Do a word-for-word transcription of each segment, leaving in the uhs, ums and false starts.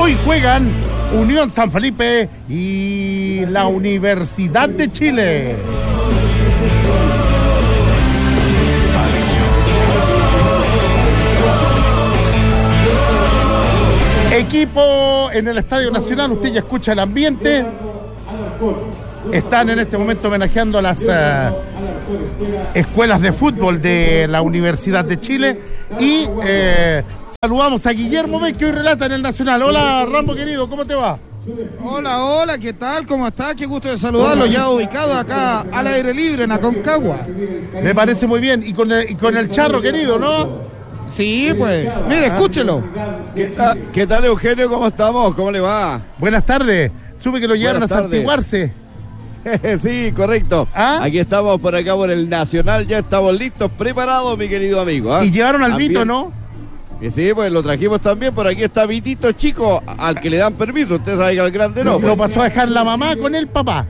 Hoy juegan Unión San Felipe y la Universidad de Chile. Equipo en el Estadio Nacional, usted ya escucha el ambiente. Están en este momento homenajeando a las uh, escuelas de fútbol de la Universidad de Chile. Y eh, saludamos a Guillermo Bey, que hoy relata en el Nacional. Hola, Rambo querido, ¿cómo te va? Hola, hola, ¿qué tal? ¿Cómo está? Qué gusto de saludarlo, ya ubicado acá al aire libre en Aconcagua. Me parece muy bien. Y con el, y con el Charro querido, ¿no? Sí, pues, mire, escúchelo. ¿Qué tal, ¿Qué tal, Eugenio? ¿Cómo estamos? ¿Cómo le va? Buenas tardes. Supe que lo llevaron Buenas a santiguarse. Sí, correcto. ¿Ah? Aquí estamos por acá por el Nacional, ya estamos listos, preparados, mi querido amigo. ¿eh? Y llevaron al También. Vito, ¿no? Y sí, pues lo trajimos también. Por aquí está Vitito Chico, al que le dan permiso. Usted sabe que al grande no. Lo Pues. pasó a dejar la mamá con el papá.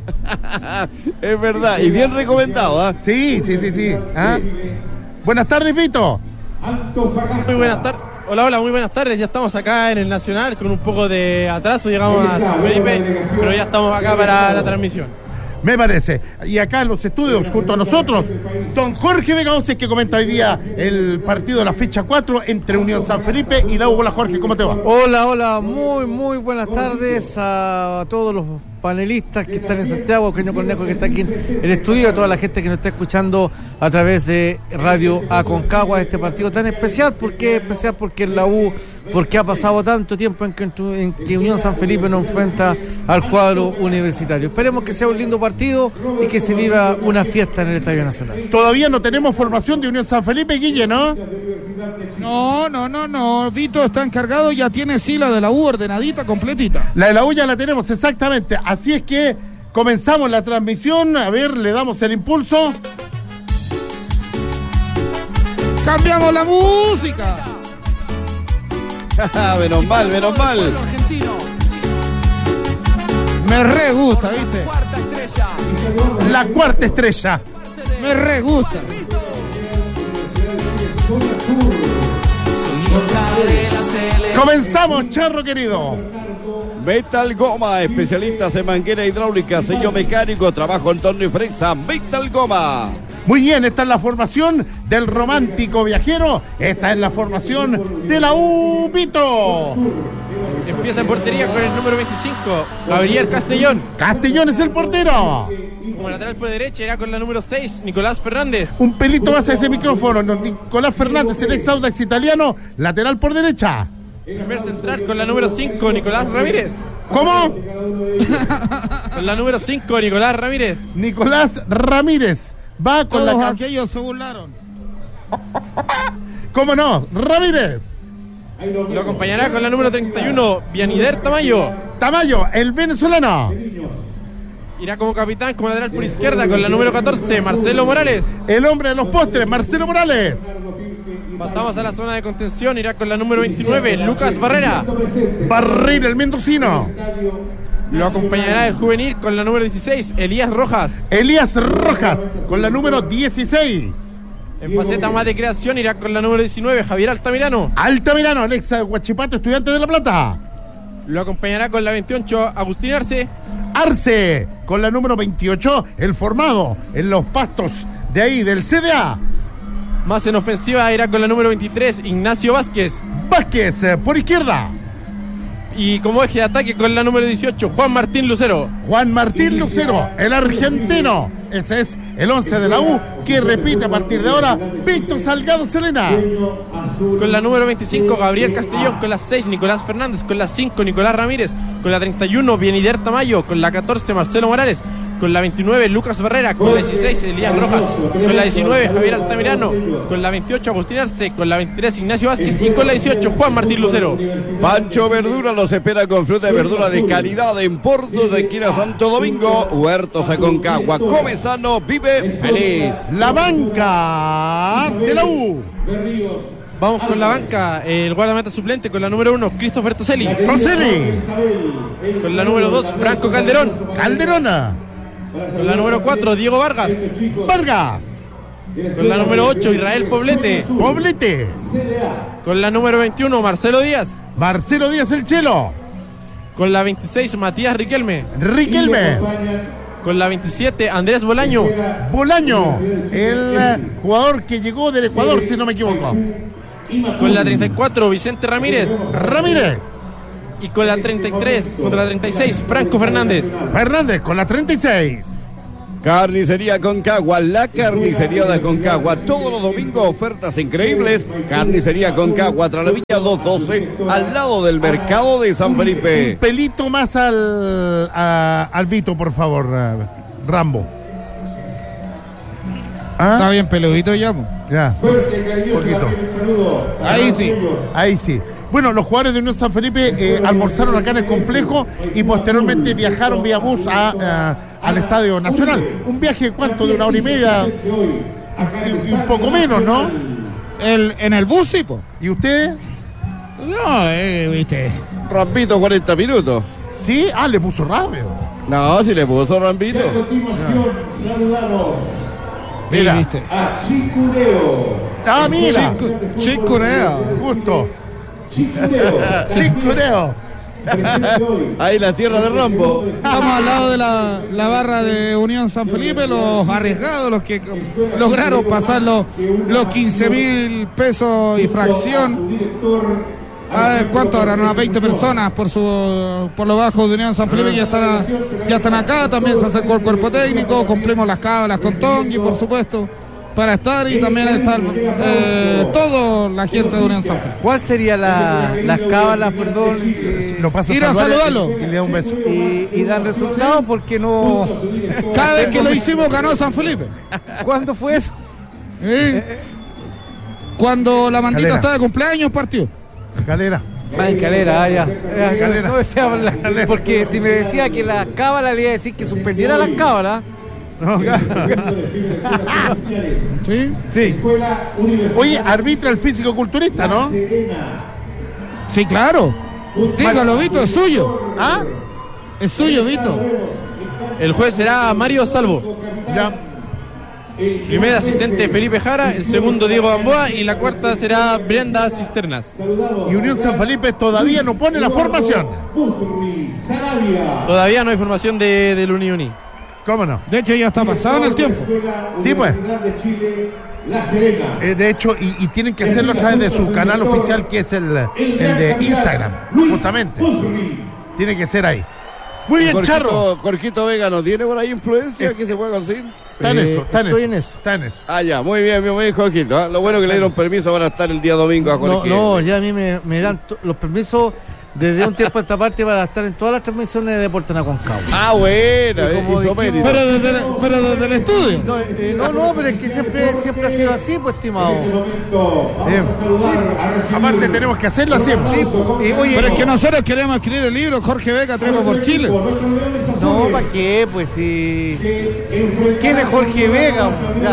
Es verdad, y bien recomendado. ¿eh? Sí, sí, sí, sí. ¿Ah? Buenas tardes, Vito. Muy buenas tardes. Hola, hola, muy buenas tardes. Ya estamos acá en el Nacional con un poco de atraso. Llegamos a San Felipe, pero ya estamos acá para la transmisión. Me parece. Y acá en los estudios, junto a nosotros, don Jorge Vega Once, que comenta hoy día el partido de la fecha cuatro entre Unión San Felipe y la U. Hola, Jorge, ¿cómo te va? Hola, hola, muy, muy buenas tardes a todos los panelistas que están en Santiago, Eugenio Cornejo que está aquí en el estudio, a toda la gente que nos está escuchando a través de Radio Aconcagua, este partido tan especial. ¿Por qué especial? Porque en la U, porque ha pasado tanto tiempo en que, en que Unión San Felipe nos enfrenta al cuadro universitario. Esperemos que sea un lindo partido y que se viva una fiesta en el Estadio Nacional. Todavía no tenemos formación de Unión San Felipe, Guille, ¿no? No, no, no, no. Vito está encargado, ya tiene sí la de la U ordenadita, completita. La de la U ya la tenemos, exactamente. Así es que comenzamos la transmisión. A ver, le damos el impulso. ¡Cambiamos la música! Menos mal, menos mal. Me re gusta, ¿viste? La cuarta estrella. Me re gusta. Comenzamos, Charro querido. Metal Goma, especialistas en manguera hidráulica, sello mecánico, trabajo en torno y fresa. Metal Goma. Muy bien, esta es la formación del romántico viajero. Esta es la formación de la U, Pito. Empieza en portería con el número veinticinco, Gabriel Castellón. Castellón es el portero. Como lateral por derecha era con la número seis, Nicolás Fernández. Un pelito más a ese micrófono. Nicolás Fernández, el ex Audax italiano, lateral por derecha. Primer central con la número cinco, Nicolás Ramírez. ¿Cómo? Con la número cinco, Nicolás Ramírez. Nicolás Ramírez. Va con Todos la... aquellos se burlaron. ¿Cómo no? Ramírez. Lo acompañará con la número treinta y uno, Vianider Tamayo. Tamayo, el venezolano. Irá como capitán, como lateral por izquierda, con la número catorce, Marcelo Morales. El hombre de los postres, Marcelo Morales. Pasamos a la zona de contención, irá con la número veintinueve, Lucas Barrera. Barrera, el mendocino. Lo acompañará el juvenil con la número dieciséis, Elías Rojas. Elías Rojas, con la número dieciséis. En faceta más de creación irá con la número diecinueve, Javier Altamirano. Altamirano, el ex Huachipato, estudiante de La Plata. Lo acompañará con la veintiocho, Agustín Arce. Arce, con la número veintiocho, el formado en los pastos de ahí, del C D A. Más en ofensiva irá con la número veintitrés, Ignacio Vázquez. Vázquez, eh, por izquierda. Y como eje de ataque con la número dieciocho, Juan Martín Lucero. Juan Martín Lucero, el argentino. Ese es el once de la U, que repite a partir de ahora Víctor Salgado Selena. Con la número veinticinco, Gabriel Castellón. Con la seis, Nicolás Fernández. Con la cinco, Nicolás Ramírez. Con la treinta y uno, Vianider Tamayo. Con la catorce, Marcelo Morales. Con la veintinueve, Lucas Barrera. Con la dieciséis, Elías Rojas. Con la diecinueve, Javier Altamirano. Con la veintiocho, Agustín Arce. Con la veintitrés, Ignacio Vázquez. Y con la dieciocho, Juan Martín Lucero. Pancho Verdura los espera con fruta y verdura de calidad en Portos, esquina Santo Domingo. Huertos Aconcagua. Come sano, vive feliz. La banca de la U. Vamos con la banca, el guardameta suplente con la número uno, Christopher Toselli. Toselli. Con la número dos, Franco Calderón. Calderona. Con la número cuatro, Diego Vargas. Vargas. Con la número ocho, Israel Poblete. Poblete. Con la número veintiuno, Marcelo Díaz. Marcelo Díaz el Chelo. Con la veintiséis, Matías Riquelme. Riquelme. Con la veintisiete, Andrés Bolaño. Bolaño, el eh, jugador que llegó del Ecuador, si no me equivoco. Con la treinta y cuatro, Vicente Ramírez. Ramírez. Y con la treinta y tres, contra la treinta y seis, Franco Fernández. Fernández con la treinta y seis. Carnicería Concagua, la carnicería de Concagua. Todos los domingos ofertas increíbles. Carnicería Concagua, tras la Villa doscientos doce, al lado del mercado de San Felipe. Un pelito más al, a, al Vito, por favor, uh, Rambo. ¿Ah? Está bien peludito ya, po. Ya, un poquito. Ahí sí. Ahí sí. Bueno, los jugadores de Unión San Felipe eh, almorzaron acá en el complejo y posteriormente viajaron vía bus a, a, al Estadio Nacional. Un viaje, ¿cuánto? De una hora y media y, y un poco menos, ¿no? El, en el bus, sí, po. ¿Y ustedes? No, eh, viste. Rampito, cuarenta minutos. ¿Sí? Ah, le puso rápido. No, si le puso Rampito. A continuación, saludamos Mira. ¿Viste? a Chicureo. Ah, mira. Chicurea. Justo. Chicureo. Chicureo. Presente hoy. Ahí la tierra de Rambo. Estamos al lado de la, la barra de Unión San Felipe, los arriesgados, los que lograron pasar los, los quince mil pesos y fracción. Director. A ver, ¿cuánto habrán? Unas veinte personas por su por lo bajo de Unión San Felipe ya están, a- ya están acá. También se acercó el cuerpo técnico, cumplimos las cábalas con Tongi, por supuesto, para estar, y también están eh, toda la gente de Unión San Felipe. ¿Cuál sería la, las cábalas, perdón? eh, Lo pasa Ir a saludar saludarlo. Y, y le da un beso. y, y dan resultados porque no. Cada vez que lo hicimos ganó San Felipe. ¿Cuándo fue eso? ¿Eh? Cuando la mandita Calera. está de cumpleaños partió. Calera. Ah, en Calera, ah, ya. Eh, Calera. no desea hablar, porque si me decía que la cábala le iba a decir que suspendiera las cábalas. No, claro. ¿Sí? Sí. Escuela Universidad Oye, arbitra el físico-culturista, ¿no? Serena. Sí, claro. Dígalo, Vito, es suyo. ¿Ah? Es suyo, Vito. El juez será Mario Salvo. Ya. Primer asistente Felipe Jara, el segundo Diego Gamboa y la cuarta será Brenda Cisternas. Y Unión San Felipe todavía no pone la formación. Burri, Sarabia. Todavía no hay formación de, del Uni-Uni. ¿Cómo no? De hecho, ya está pasado en el tiempo. Escuela Sí, pues. Universidad de Chile, La Serena. Eh, de hecho, y, y tienen que hacerlo a través de su canal oficial, que es el, el de Instagram, justamente. Tiene que ser ahí. Muy bien, Charro. Jorgito, Jorgito Vega, ¿no tiene por ahí influencia que se puede conseguir? Está en Eh, eso, está en estoy eso. en eso. Está en eso. Ah, ya, muy bien, muy bien, Jorgito. ¿eh? Lo bueno que le dieron permiso para estar el día domingo a No, Jorge. no, ya a mí me, me dan to- los permisos desde un tiempo a esta parte para estar en todas las transmisiones de Deportes en Aconcagua. Ah, bueno, Y como hizo dijimos- mérito. Pero desde, el- pero desde el estudio. No, eh, no, no, pero es que siempre, siempre ha sido así, pues, estimado. Bien. Aparte, tenemos que hacerlo así. Y, oye, Pero es que nosotros queremos escribir el libro Jorge Vega Trepa por Chile. no, ¿para qué? Pues si. ¿Quién es Jorge Vega? Ya.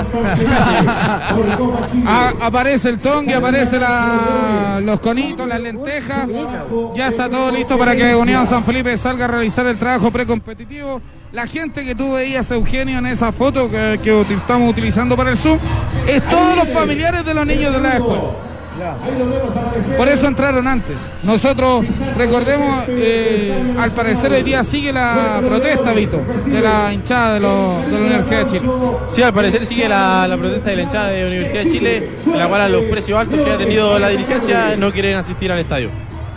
A- aparece el tongue, aparece la, los conitos, las lentejas. Ya está todo listo para que Unión San Felipe salga a realizar el trabajo precompetitivo. La gente que tú veías, Eugenio, en esa foto que, que uti- estamos utilizando para el Zoom, es todos los familiares de los niños de la escuela. Por eso entraron antes. Nosotros, recordemos, eh, al parecer hoy día sigue la protesta, Vito, de la hinchada de, los- de la Universidad de Chile. Sí, al parecer sigue la, la protesta de la hinchada de Universidad de Chile, en la cual a los precios altos que ha tenido la dirigencia no quieren asistir al estadio.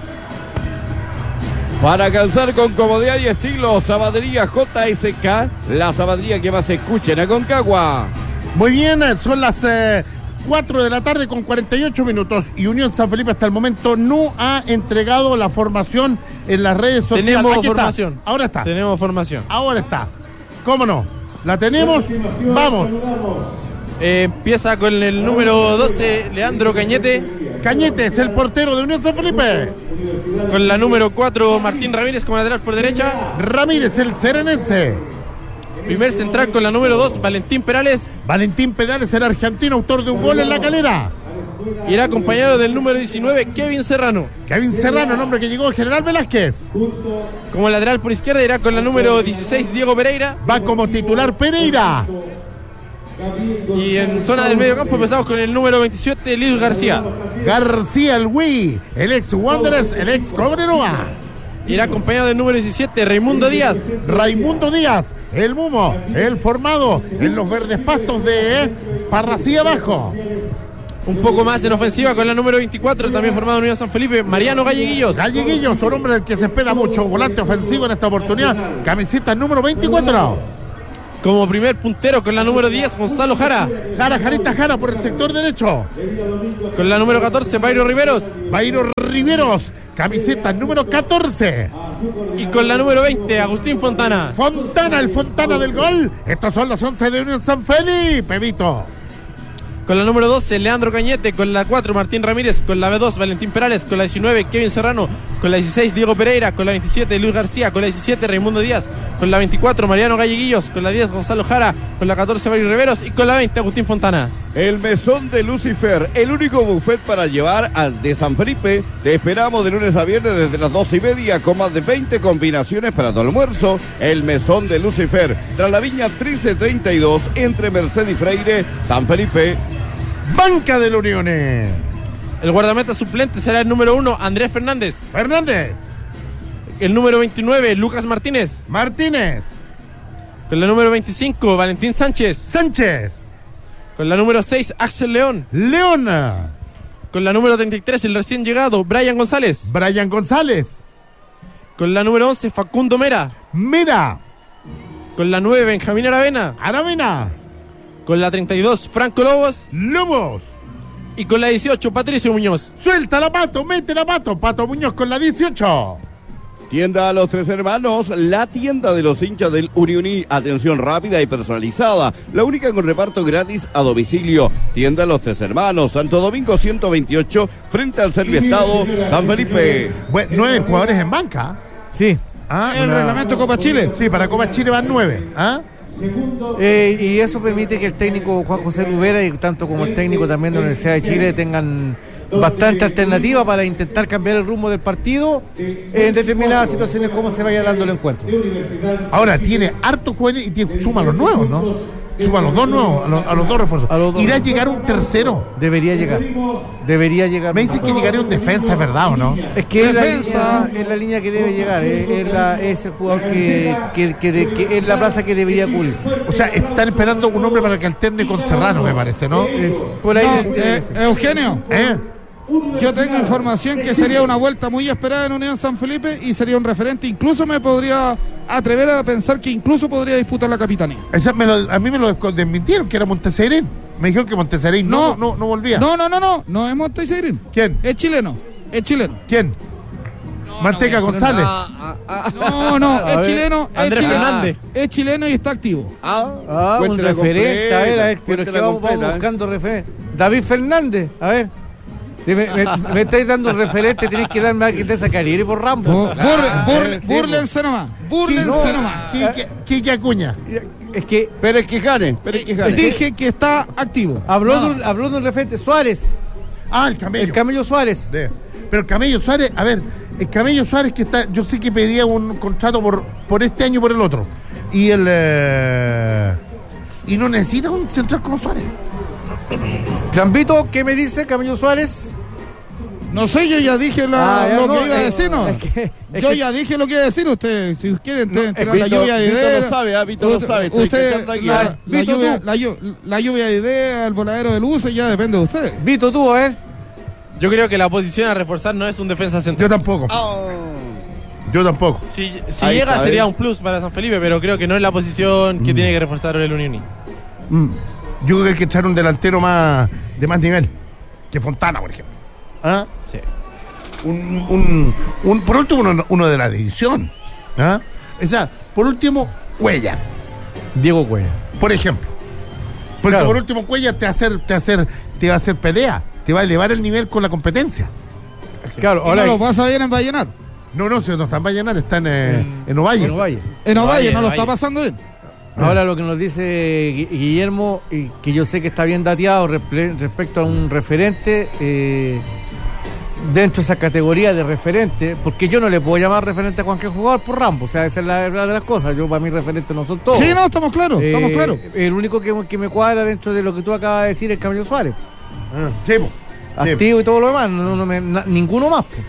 Para calzar con comodidad y estilo, Zapatería J S K, la zapatería que más se escucha en Aconcagua. Muy bien, son las eh, cuatro de la tarde con cuarenta y ocho minutos y Unión San Felipe hasta el momento no ha entregado la formación en las redes sociales. Tenemos Aquí está. formación. Ahora está. Tenemos formación. Ahora está. ¿Cómo no? ¿La tenemos? Vamos. Eh, empieza con el número doce, Leandro Cañete. Cañete es el portero de Unión San Felipe. Con la número cuatro, Martín Ramírez como lateral por derecha. Ramírez, el serenense. Primer central con la número dos, Valentín Perales. Valentín Perales, el argentino, autor de un gol en La Calera. Irá acompañado del número diecinueve, Kevin Serrano. Kevin Serrano, nombre que llegó, General Velázquez. Como lateral por izquierda irá con la número dieciséis, Diego Pereira. Va como titular Pereira. Y en zona del medio campo empezamos con el número veintisiete, Luis García. García, el Wii, el ex Wanderers, el ex Cobreloa. Irá acompañado del número diecisiete, Raimundo Díaz. Raimundo Díaz, el Mumo, el formado en los verdes pastos de Parrací Abajo. Un poco más en ofensiva con la número veinticuatro, también formado en Unión San Felipe, Mariano Galleguillos. Galleguillos, un hombre del que se espera mucho, volante ofensivo en esta oportunidad, camiseta número veinticuatro. Como primer puntero con la número diez, Gonzalo Jara. Jara, Jarita Jara por el sector derecho. Con la número catorce, Bayro Riveros. Bayro Riveros, camiseta número catorce. Y con la número veinte, Agustín Fontana. Fontana, el Fontana del gol. Estos son los once de Unión San Felipe, Vito. Con la número doce, Leandro Cañete. Con la cuatro, Martín Ramírez. Con la B dos, Valentín Perales. Con la diecinueve, Kevin Serrano. Con la dieciséis, Diego Pereira. Con la veintisiete, Luis García. Con la diecisiete, Raimundo Díaz. Con la veinticuatro, Mariano Galleguillos. Con la diez, Gonzalo Jara. Con la catorce, Bayro Riveros. Y con la veinte, Agustín Fontana. El mesón de Lucifer, el único buffet para llevar al de San Felipe. Te esperamos de lunes a viernes desde las doce y media con más de veinte combinaciones para tu almuerzo. El mesón de Lucifer, tras la Viña trece treinta y dos, entre Merced y Freire, San Felipe. Banca de la Unión. El guardameta suplente será el número uno, Andrés Fernández. Fernández. El número veintinueve, Lucas Martínez. Martínez. Con la número veinticinco, Valentín Sánchez. Sánchez. Con la número seis, Axel León. León. Con la número treinta y tres, el recién llegado, Brian González. Brian González. Con la número once, Facundo Mera. Mira. Con la nueve, Benjamín Aravena. Aravena. Con la treinta y dos, Franco Lobos. Lobos. Y con la dieciocho, Patricio Muñoz. Suelta la Pato, mete la Pato. Pato Muñoz con la dieciocho. Tienda a los Tres Hermanos, la tienda de los hinchas del Uniuní. Atención rápida y personalizada. La única con reparto gratis a domicilio. Tienda a los Tres Hermanos, Santo Domingo ciento veintiocho, frente al Serviestado, San Felipe. Bueno, nueve jugadores en banca. Sí. Ah, El una- reglamento Copa Chile. Sí, para Copa Chile van nueve. ¿Ah? Eh, y eso permite que el técnico Juan José Lubera y tanto como el técnico también de la Universidad de Chile tengan bastante alternativa para intentar cambiar el rumbo del partido en determinadas situaciones como se vaya dando el encuentro. Ahora tiene harto jugadores y tiene, suma los nuevos, ¿no? Suma los dos nuevos, a los, a los dos refuerzos. A los dos. Irá a llegar un tercero. Debería llegar. Debería llegar. Me dicen que llegaría un defensa, ¿es verdad o no? Es que es la, Defensa. línea, es la línea que debe llegar, es, es la- es el jugador que, que, que, de- que es la plaza que debería cubrirse. O sea, están esperando un hombre para que alterne con Serrano, me parece, ¿no? Es, por ahí No, debe eh, ser. Eugenio, ¿Eh? yo tengo información que sería una vuelta muy esperada en Unión San Felipe y sería un referente. Incluso me podría atrever a pensar que incluso podría disputar la capitanía. Esa me lo- a mí me lo desmintieron, que era Monteseirín. Me dijeron que Monteseirín no, no, no, volvía. No, no, no, no, no es Monteseirín. ¿Quién? Es chileno, es chileno. ¿Quién? Manteca González. No, no, A es ver, chileno, es Andrés chileno, Fernández. es chileno y está activo. Ah, Ah, un cuéntela referente, a ver, a ver, completa, pero es que cuéntela vamos, vamos completa, ¿eh? buscando referente. David Fernández, a ver. Si me, me, me estáis dando un referente, tenéis que darme a alguien de esa calibre por Rambo. Bu- burle- Ah, burle- sí, búrlense nomás, búrlense No, nomás. Quique- Quique Acuña. Es que Pérez Quijane, Pérez Quijane. Dije que está activo. habló, Nada de un, más. habló de un referente, Suárez, Ah, el Camello. el Camello Suárez. Sí. Pero el Camello Suárez, a ver, el Camello Suárez que está, yo sé que pedía un contrato por, por este año y por el otro. Y el eh, y no necesita un central como Suárez. Chambito, ¿qué me dice Camello Suárez? No sé, yo ya dije la- Ah, ya lo no, que iba a eh, decir, ¿no? es que- es Yo que- ya dije lo que iba a decir usted. Si quieren, te- te- la Vito- lluvia de Vito ideas. lo sabe, ah, Vito lo Usted- sabe, estoy usted, cachando aquí, la, ah. la Vito, lluvia, tú. la, llu- la lluvia de ideas, el voladero de luces, ya depende de usted. Vito, tú, a ver. Yo creo que la posición a reforzar no es un defensa Yo central. tampoco. Yo tampoco. Si, si Ahí llega está, sería ¿eh? un plus para San Felipe, pero creo que no es la posición que tiene que reforzar el Unión. Mm. Yo creo que hay que echar un delantero más de más nivel que Fontana, por ejemplo. ¿Ah? Sí. Un, un, un- por último, uno, uno de la división. ¿Ah? O sea, por último, Cuellar, Diego Cuellar. por ejemplo. Porque Claro. por último, Cuellar te va a hacer, te va a hacer, te va a hacer pelea, te va a elevar el nivel con la competencia. Claro, Ahora ahora lo pasa bien en Vallenar. No, no, si no está en Vallenar, está en, eh, en Ovalle. en Ovalle. En Ovalle Valle, no lo Valle. está pasando bien. Ahora lo que nos dice Gui- Guillermo, y que yo sé que está bien dateado repre- respecto a un referente, eh, dentro de esa categoría de referente, porque yo no le puedo llamar referente a cualquier jugador por Rambo, o sea, esa es la verdad de las cosas. Yo, para mí, referentes no son todos. Sí, no, estamos claros, Eh, estamos claros. El único que, que me cuadra dentro de lo que tú acabas de decir es Camilo Suárez. Ah, sí, po. Sí. Activo y todo lo demás, no, no me- na- ninguno más. po.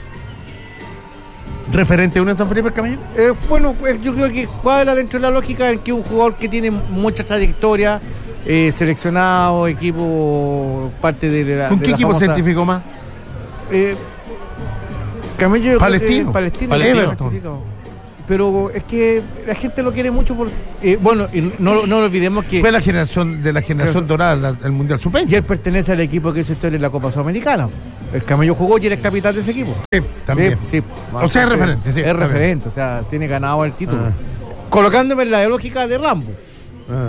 ¿Referente de Unión San Felipe, Camilo? Eh, bueno, pues, yo creo que cuadra dentro de la lógica en que un jugador que tiene mucha trayectoria, eh, seleccionado, equipo, parte de la. ¿Con de qué la equipo famosa- se identificó más? Eh, Camello, yo creo que Palestino. Palestino, Palestino. Everton. Pero es que la gente lo quiere mucho por. eh, bueno, y no, no olvidemos que. Fue la generación de la generación dorada, la- el Mundial sub veinte. Y él pertenece al equipo que hizo historia en la Copa Sudamericana. El Camello jugó y era el capitán de ese equipo. Sí, también. Sí, sí. O sea, es referente, sí, Es está bien. referente, o sea, tiene ganado el título. Ah. Colocándome en la lógica de Rambo, Ah,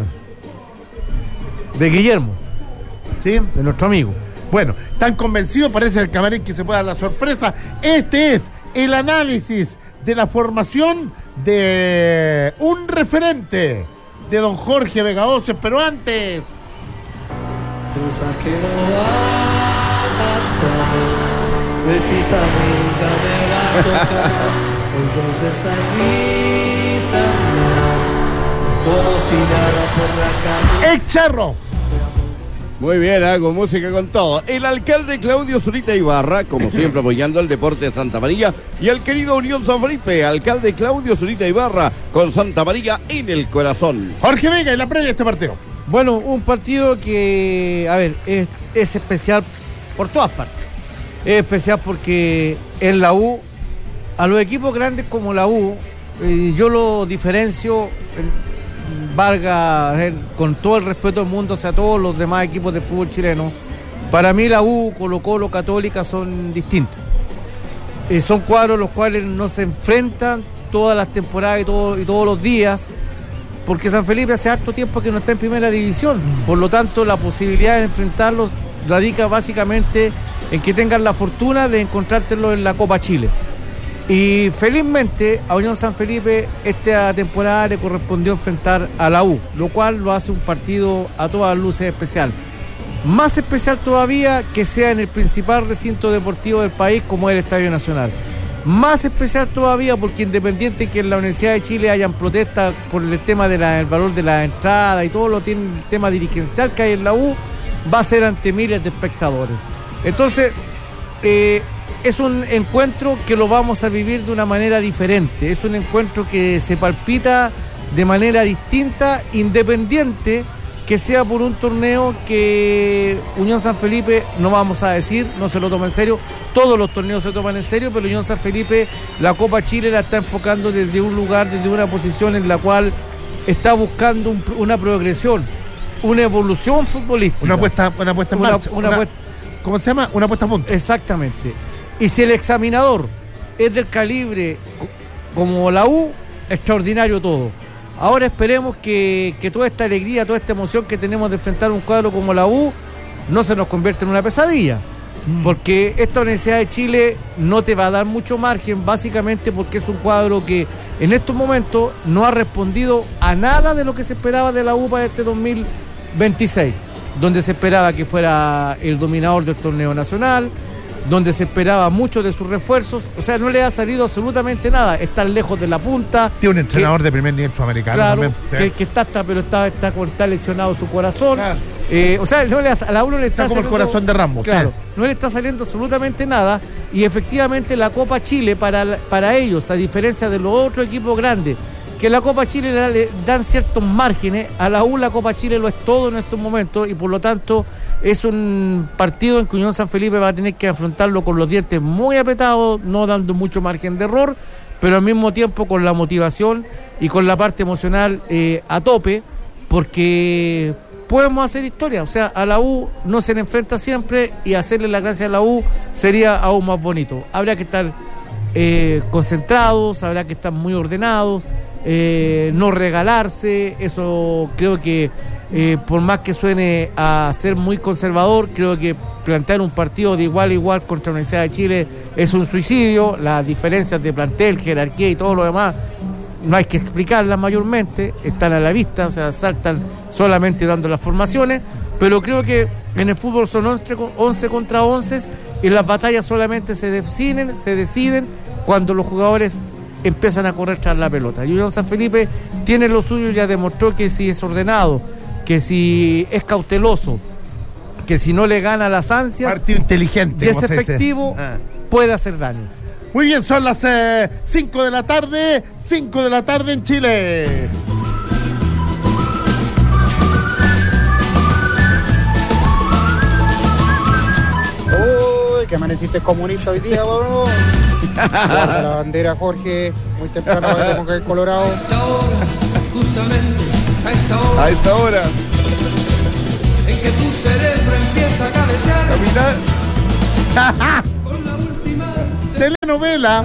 de Guillermo, ¿sí? de nuestro amigo. Bueno, tan convencido parece el camarín que se pueda dar la sorpresa. Este es el análisis de la formación de un referente de don Jorge Vega Oces, pero antes... Pensar que no va a pasar, precisamente me va a tocar, entonces aquí andar, como si nada por la calle. ¡Ex Charro! Muy bien, hago música con todo. El alcalde Claudio Zurita Ibarra, como siempre apoyando al deporte de Santa María, y al querido Unión San Felipe, alcalde Claudio Zurita Ibarra, con Santa María en el corazón. Jorge Vega, y la previa de este partido. Bueno, un partido que, a ver, es, es especial por todas partes. Es especial porque en la U, a los equipos grandes como la U, eh, yo lo diferencio, eh, valga, eh, con todo el respeto del mundo, o sea, todos los demás equipos de fútbol chileno. Para mí la U, Colo Colo, Católica son distintos. Eh, son cuadros los cuales no se enfrentan todas las temporadas y, todo, y todos los días, porque San Felipe hace harto tiempo que no está en primera división. Por lo tanto, la posibilidad de enfrentarlos radica básicamente en que tengan la fortuna de encontrártelo en la Copa Chile. Y felizmente a Unión San Felipe esta temporada le correspondió enfrentar a la U, lo cual lo hace un partido a todas luces especial. Más especial todavía que sea en el principal recinto deportivo del país, como es el Estadio Nacional. Más especial todavía porque independiente que en la Universidad de Chile hayan protestas por el tema del valor de la entrada y todo lo tiene el tema dirigencial que hay en la U, va a ser ante miles de espectadores. Entonces, eh, es un encuentro que lo vamos a vivir de una manera diferente. Es un encuentro que se palpita de manera distinta, independiente que sea por un torneo que Unión San Felipe, no vamos a decir, no se lo toma en serio, todos los torneos se toman en serio, pero Unión San Felipe, la Copa Chile la está enfocando desde un lugar, desde una posición en la cual está buscando un, una progresión, una evolución futbolística. Una apuesta, una apuesta en Una- marcha. una Una- apuesta- ¿Cómo se llama? Una apuesta a punto. Exactamente. Y si el examinador es del calibre co- como la U, extraordinario todo. Ahora esperemos que, que toda esta alegría, toda esta emoción que tenemos de enfrentar un cuadro como la U no se nos convierta en una pesadilla. Porque esta Universidad de Chile no te va a dar mucho margen, básicamente porque es un cuadro que en estos momentos no ha respondido a nada de lo que se esperaba de la U para este dos mil veintiséis, donde se esperaba que fuera el dominador del torneo nacional, donde se esperaba mucho de sus refuerzos, o sea, no le ha salido absolutamente nada, están lejos de la punta. Tiene un entrenador que- de primer nivel sudamericano Claro, también. Sí. que, que está, está, pero está, está, con- está lesionado su corazón. Claro. Eh, o sea, no le, ha- a la uno le está, Está como el saliendo- corazón de Rambo, Claro, sí. no le está saliendo absolutamente nada. Y efectivamente la Copa Chile para, la- para ellos, a diferencia de los otros equipos grandes, que la Copa Chile le, le dan ciertos márgenes, a la U la Copa Chile lo es todo en estos momentos y por lo tanto es un partido en que Unión San Felipe va a tener que afrontarlo con los dientes muy apretados, no dando mucho margen de error, pero al mismo tiempo con la motivación y con la parte emocional eh, a tope, porque podemos hacer historia. O sea, a la U no se le enfrenta siempre y hacerle la gracia a la U sería aún más bonito. Habría que estar eh, concentrados, habrá que estar muy ordenados, eh, no regalarse. Eso creo que eh, por más que suene a ser muy conservador, creo que plantear un partido de igual a igual contra la Universidad de Chile es un suicidio. Las diferencias de plantel, jerarquía y todo lo demás no hay que explicarlas mayormente, están a la vista, o sea, saltan solamente dando las formaciones, pero creo que en el fútbol son once contra once Y las batallas solamente se deciden, se deciden cuando los jugadores empiezan a correr tras la pelota. Y Unión San Felipe tiene lo suyo, ya demostró que si es ordenado, que si es cauteloso, que si no le gana las ansias, partido inteligente, y es como se dice. efectivo, Ah. puede hacer daño. Muy bien, son las cinco de la tarde, cinco de la tarde en Chile. Uy, que amaneciste comunista hoy día, bro. Guarda la bandera, Jorge. Muy temprano vaya con el Colorado. A esta hora, justamente a esta hora, A esta hora, en que tu cerebro empieza a cabecear capitán. con la última. Telenovela.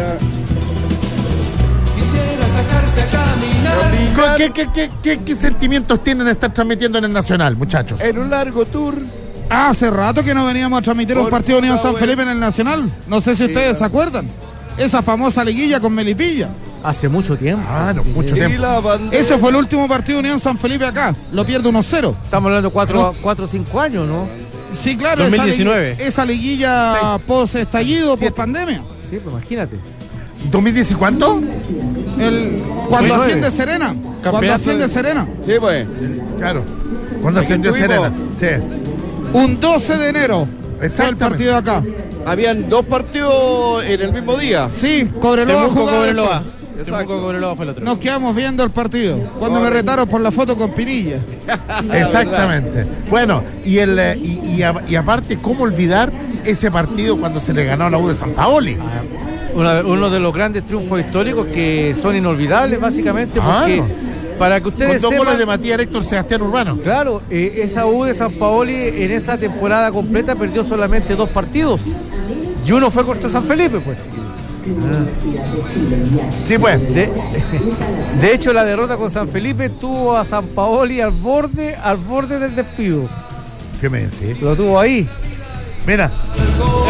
Quisiera sacarte a caminar. ¿Qué, qué, qué, qué, qué sentimientos tienen de estar transmitiendo en el Nacional, muchachos? En un largo tour. Hace rato que no veníamos a transmitir un Por partido de Unión favor. San Felipe en el Nacional. No sé si ustedes se acuerdan. Esa famosa liguilla con Melipilla. Hace mucho tiempo. Ah, no, mucho Y tiempo. la bandera. Ese fue el último partido de Unión San Felipe acá. Lo pierde uno cero. Estamos hablando de cuatro o cinco años, ¿no? Sí, claro. dos mil diecinueve. Esa, li- esa liguilla post-estallido, post-pandemia. Sí, pues imagínate. ¿dos mil diez y cuánto? El, cuando Nueve. asciende Serena. Cuando Campeonato asciende de- Serena. Sí, pues. Claro. Cuando Aquí ascendió estuvimos. Serena. Sí. Un doce de enero fue el Exactamente. partido acá. Habían dos partidos en el mismo día. Sí, Cobreloa Temuco jugaba Cobreloa. después. Temuco Cobreloa fue el otro. Nos quedamos viendo el partido. Cuando me retaron por la foto con Pinilla. Exactamente. Bueno, y, el, eh, y, y, a- y aparte, ¿cómo olvidar ese partido cuando se le ganó a la U de San Paoli? Una- uno de los grandes triunfos históricos que son inolvidables, básicamente, Claro. porque para que Con ustedes dos goles sepan, de Matías Héctor Sebastián Urbano. claro, eh, esa U de San Paoli en esa temporada completa perdió solamente dos partidos. Y uno fue contra San Felipe, pues. Sí, pues. De, de hecho, la derrota con San Felipe tuvo a San Paoli al borde, al borde del despido. ¿Qué me decís? Lo tuvo ahí. Mira.